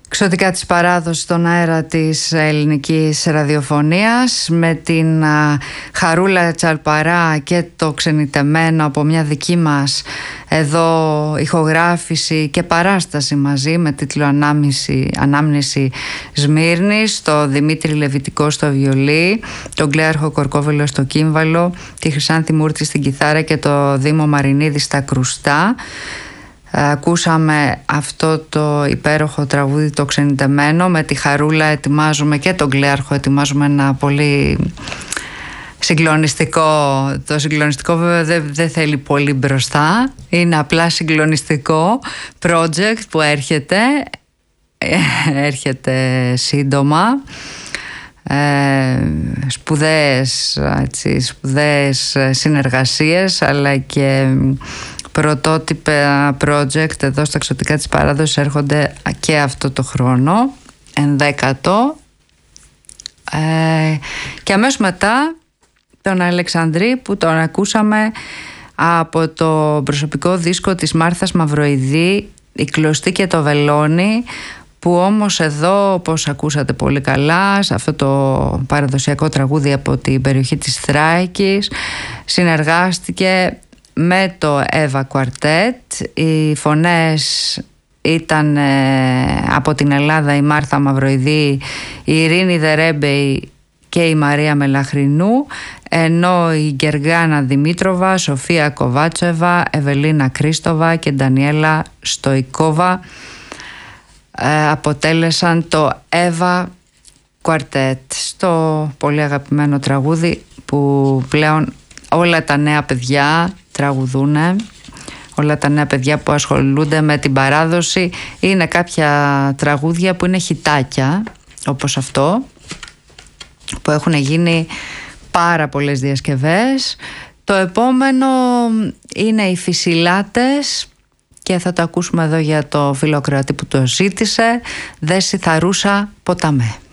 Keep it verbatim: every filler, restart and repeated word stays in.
Ξωτικά της παράδοσης στον αέρα της ελληνικής ραδιοφωνίας, με την α, Χαρούλα Τσαλπαρά και το Ξενιτεμένο από μια δική μας εδώ ηχογράφηση και παράσταση μαζί με τίτλο Ανάμνηση, Ανάμνηση Σμύρνης, το Δημήτρη Λεβιτικό στο βιολί, τον Κλέαρχο Κορκόβελο στο κύμβαλο, τη Χρυσάνθη Μούρτη στην κιθάρα και το Δήμο Μαρινίδη στα κρουστά. Ακούσαμε αυτό το υπέροχο τραγούδι, το Ξενιτεμένο. Με τη Χαρούλα ετοιμάζουμε και τον Κλέαρχο ετοιμάζουμε ένα πολύ συγκλονιστικό. Το συγκλονιστικό βέβαια δεν, δεν θέλει πολύ μπροστά, είναι απλά συγκλονιστικό project που έρχεται έρχεται σύντομα. Ε, σπουδαίες, έτσι, σπουδαίες συνεργασίες αλλά και πρωτότυπα project εδώ στα Ξωτικά της Παράδοσης έρχονται και αυτό το χρόνο, ενδέκατο. Ε, και αμέσως μετά τον Αλεξανδρή που τον ακούσαμε από το προσωπικό δίσκο της Μάρθας Μαυροειδή, η Κλωστή και το Βελόνι, που όμως εδώ, όπως ακούσατε πολύ καλά, σε αυτό το παραδοσιακό τραγούδι από την περιοχή της Θράκης, συνεργάστηκε με το Εύα Quartet. Οι φωνές ήταν ε, από την Ελλάδα η Μάρθα Μαυροειδή, η Ειρήνη Δερέμπεϊ και η Μαρία Μελαχρινού, ενώ η Γκεργάνα Δημήτροβα, Σοφία Κοβάτσεβα, Ευελίνα Κρίστοβα και Ντανιέλα Στοϊκόβα ε, αποτέλεσαν το Εύα Quartet, στο πολύ αγαπημένο τραγούδι που πλέον όλα τα νέα παιδιά τραγουδούνε, όλα τα νέα παιδιά που ασχολούνται με την παράδοση. Είναι κάποια τραγούδια που είναι χιτάκια, όπως αυτό, που έχουν γίνει πάρα πολλές διασκευές. Το επόμενο είναι οι Φυσιλάτες και θα το ακούσουμε εδώ για το φιλοκροατή που το ζήτησε, Δε Σιθαρούσα Ποταμέ.